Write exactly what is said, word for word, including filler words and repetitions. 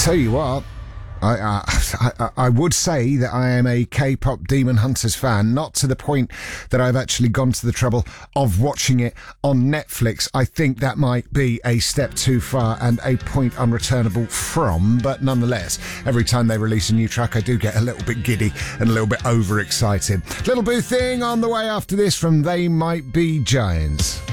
tell you what, I, uh, I I would say that I am a K-pop Demon Hunters fan, not to the point that I've actually gone to the trouble of watching it on Netflix. I think that might be a step too far and a point unreturnable from, but nonetheless, every time they release a new track, I do get a little bit giddy and a little bit overexcited. Little Boo Thing on the way after this from They Might Be Giants.